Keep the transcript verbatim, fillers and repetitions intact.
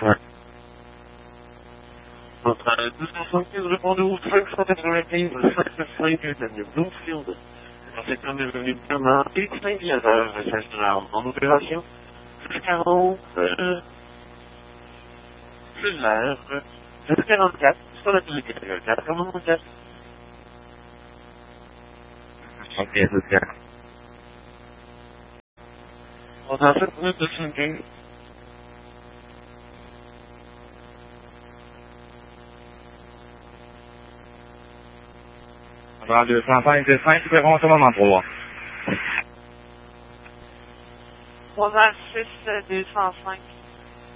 Ouais. Donc, euh, deux cent soixante-quinze répondez au cinq cent quatre-vingt-quinze, cinq cent cinq avenue Bloomfield. Dans cette commune devenue permanente, Saint-Viateur, Saint-Gerard, en opération. quarante, euh, plus l'air, euh, quarante-quatre, c'est pas la plus quarante-quatre, comment on fait? Ok, c'est bien. On a sept minutes de cinq. Alors, deux cent cinq, cinq, Perron, c'est moment trois. trois vingt-six, deux cent cinq.